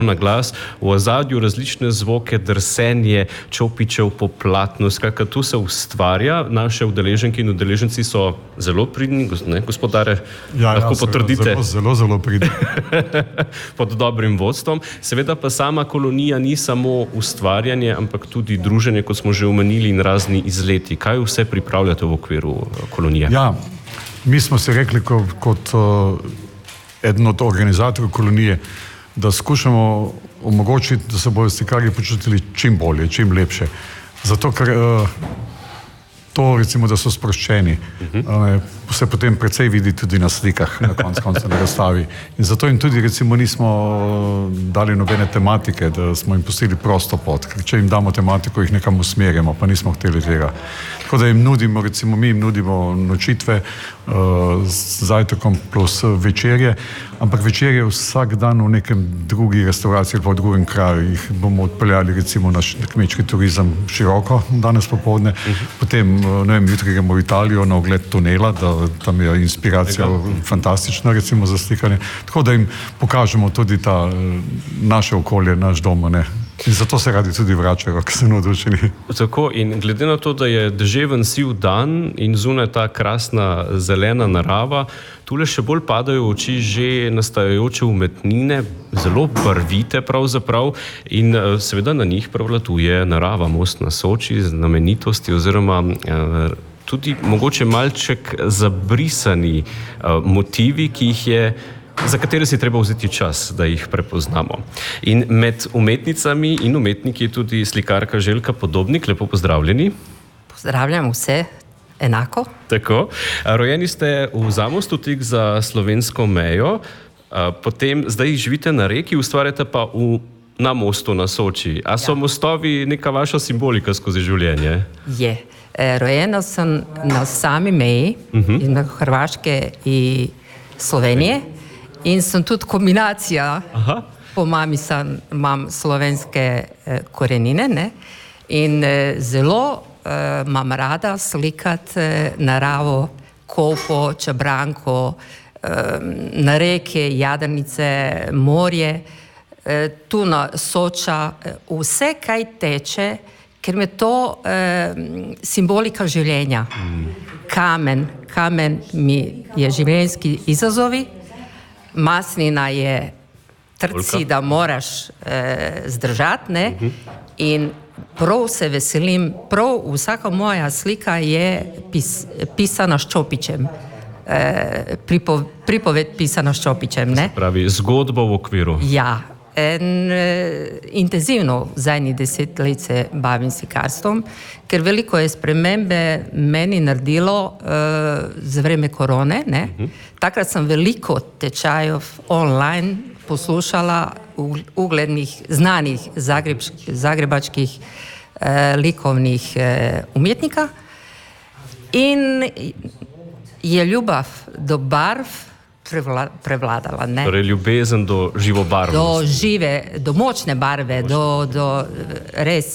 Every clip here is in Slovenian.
na glas, v ozadju različne zvoke, drsenje čopičev po platnu. Skratka, tu se ustvarja, naše udeleženke in udeleženci so zelo pridni, gospodare, lahko potrdite. Zelo pridni. Pod dobrim vodstvom. Seveda pa sama kolonija ni samo ustvarjanje, ampak tudi druženje, kot smo že omenili, in razni izleti. Kaj vse pripravljate v okviru kolonije? Ja, mi smo si rekli kot eden od organizatorjev kolonije, da skušamo omogočiti, da se bodo slikarji počutili čim bolje, čim lepše. Zato, ker to, recimo, da so sproščeni, se potem precej vidi tudi na slikah, na koncu na razstavi. In zato jim tudi, recimo, nismo dali nobene tematike, da smo jim pustili prosto pot, ker če jim damo tematiko, jih nekam usmerjamo, pa nismo hteli tega. Tako da jim nudimo, recimo, mi jim nudimo nočitve z zajtrkom plus večerje, ampak večerje vsak dan v nekem drugi restauraciji ali pa v drugem kraju. Jih bomo odpeljali, recimo, na kmečki turizem široko danes popoldne, potem, ne vem, jutri gremo v Italijo na ogled tunela, da tam je inspiracija fantastična, recimo, za slikanje. Tako da jim pokažemo tudi ta naše okolje, naš dom, ne. In zato se radi tudi vračajo, ker so navdušeni. Tako, in glede na to, da je deževen siv dan in zunaj ta krasna zelena narava, tule še bolj padajo v oči že nastajajoče umetnine, zelo barvite pravzaprav, in seveda na njih prevladuje narava, most na Soči, znamenitosti oziroma tudi mogoče malček zabrisani motivi, za katere si treba vzeti čas, da jih prepoznamo. In med umetnicami in umetniki je tudi slikarka Željka Podobnik. Lepo pozdravljeni. Pozdravljam vse enako. Tako. Rojeni ste v Zamostu, tik za slovensko mejo, potem zdaj živite na Reki, ustvarjate pa na mostu na Soči. A so mostovi neka vaša simbolika skozi življenje? Je. Rojena sem na sami meji, izmed Hrvaške in Slovenije. In sem tudi kombinacija. Po mami imam slovenske korenine, ne? In zelo imam rada slikati naravo, Kolpo, Čabranko, na reke, Jadrnice, morje, tu na Soča, vse, kaj teče, ker me to simbolika življenja. Kamen mi je življenjski izazovi, maslina je trci, da moraš zdržati, ne? In prav se veselim, prav vsaka moja slika je pisana s čopičem. Pripoved pisana s čopičem, ne? Pravi, zgodba v okviru. Ja. Intenzivno zadnjih 10 let se bavim slikarstvom, ker veliko je spremembe meni naredilo za vreme korone, ne? Takrat sem veliko tečajev online poslušala uglednih, znanih zagrebačkih likovnih umetnika in je ljubav do barv prevladala, ne? Torej ljubezen do živobarvnosti. Do močne barve, do res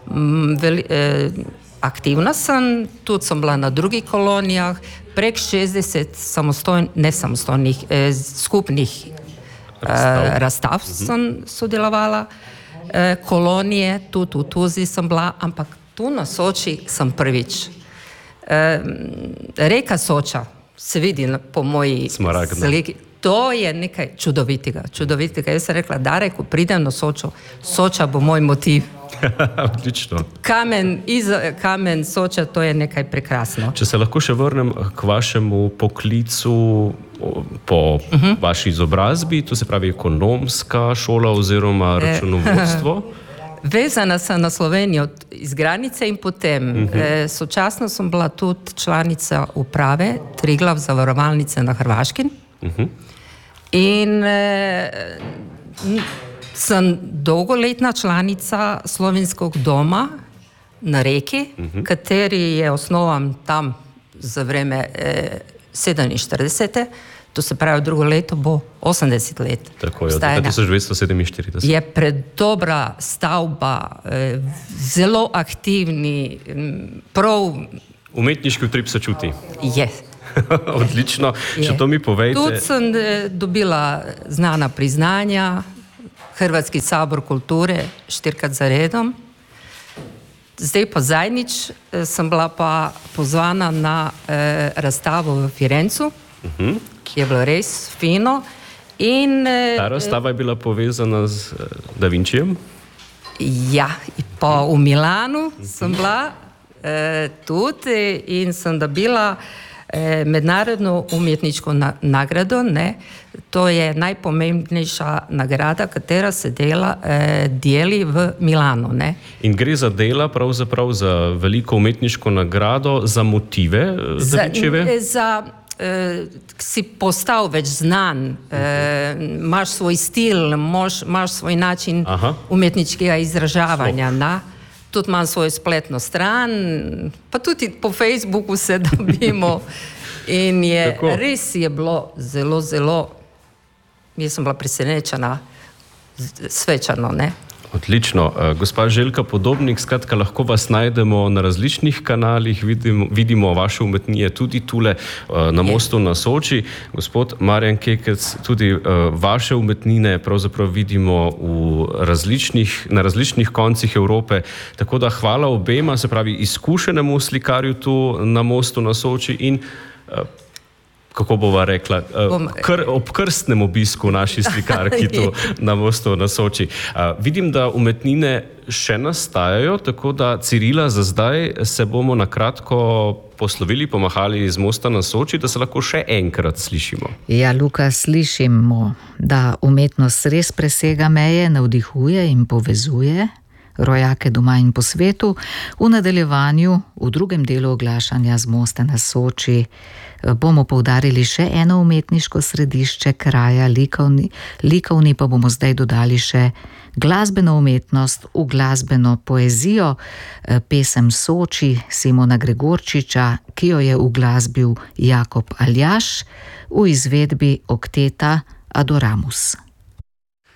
aktivna sem, tudi sem bila na drugih kolonijah, prek 60 samostojnih, skupnih razstav sem sodelovala, kolonije, tudi v Tuzi sem bila, ampak tu na Soči sem prvič. Reka Soča se vidi po moji sliki. To je nekaj čudovitega. Jaz sem rekla, Darek, ko pridem na Sočo, Soča bo moj motiv. Odlično. Kamen Soča, to je nekaj prekrasno. Če se lahko še vrnem k vašemu poklicu po vaši izobrazbi, to se pravi ekonomska šola oziroma računovodstvo. Vezana sem na Slovenijo iz granice in potem sočasno sem bila tudi članica uprave Triglav zavarovalnice na Hrvaškem. In sem dolgoletna članica Slovenskog doma na Reki, kateri je osnovan tam za vreme 47. To se pravi, drugo leto bo 80 let. Tako je, od 1947. Je predobra stavba, zelo aktivni, prav... Umetniški utrip se čuti. Je. Odlično. Še to mi povejte. Tudi sem dobila znana priznanja, Hrvatski sabor kulture 4-krat za redom. Zdaj pa zadnjič sem bila pa pozvana na razstavo v Firencu, ki je bilo res fino. In, ta razstava je bila povezana z Da Vincijem? Ja, pa v Milanu sem bila tudi in sem dobila mednarodno umetniško nagrado. Ne? To je najpomembnejša nagrada, katera se deli v Milanu. Ne? In gre za dela, pravzaprav za veliko umetniško nagrado, za motive Da Vincijeve? Si postal več znan, imaš svoj stil, imaš svoj način umetniškega izražavanja. Tudi imam svojo spletno stran, pa tudi po Facebooku se dobimo. In res je bilo zelo, zelo, jaz sem bila presenečena, svečano, ne? Odlično. Gospa Željka Podobnik, skratka, lahko vas najdemo na različnih kanalih, vidimo vaše umetnine tudi tule na Mostu na Soči. Gospod Marjan Kekec, tudi vaše umetnine pravzaprav vidimo na različnih koncih Evrope. Tako da hvala obema, se pravi izkušenemu slikarju tu na Mostu na Soči in kako bova rekla, ob krstnem obisku naši slikarki tu na Mostu na Soči. Vidim, da umetnine še nastajajo, tako da Cirila, za zdaj se bomo na kratko poslovili, pomahali iz Mosta na Soči, da se lahko še enkrat slišimo. Ja, Luka, slišimo, da umetnost res presega meje, navdihuje in povezuje rojake doma in po svetu. V nadaljevanju, v drugem delu oglašanja z Mosta na Soči, bomo poudarili še eno umetniško središče kraja, likovni pa bomo zdaj dodali še glasbeno umetnost v glasbeno poezijo, pesem Soči Simona Gregorčiča, ki jo je uglasbil Jakob Aljaž v izvedbi okteta Adoramus.